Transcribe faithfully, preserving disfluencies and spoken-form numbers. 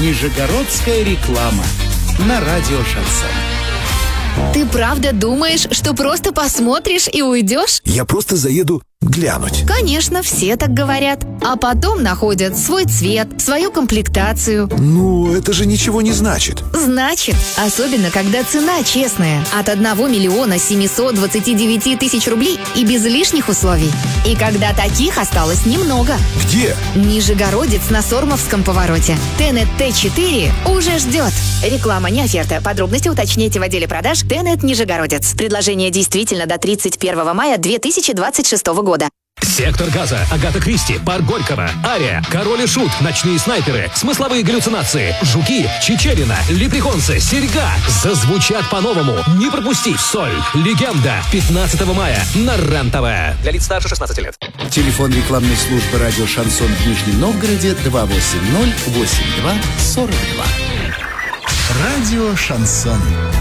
Нижегородская реклама на радио «Шансон». Ты правда думаешь, что просто посмотришь и уйдешь? Я просто заеду глянуть. Конечно, все так говорят. А потом находят свой цвет, свою комплектацию. Ну, это же ничего не значит. Значит, особенно когда цена честная. От одного миллиона семисот двадцати девяти тысяч рублей и без лишних условий. И когда таких осталось немного. Где? Нижегородец на Сормовском повороте. Тенет Т четыре уже ждет. Реклама, не оферта. Подробности уточняйте в отделе продаж Тенет Нижегородец. Предложение действительно до тридцать первого мая две тысячи двадцать шестого года. Сектор газа, Агата Кристи, Парк Горького, Ария, Король и Шут, Ночные снайперы, Смысловые галлюцинации, Жуки, Чичерина, Леприконсы, Серьга зазвучат по-новому. Не пропусти Соль, Легенда, пятнадцатого мая на РЕН-ТВ. Для лиц старше шестнадцати лет. Телефон рекламной службы радио «Шансон» в Нижнем Новгороде два восемь ноль восемь два сорок два. Радио «Шансон».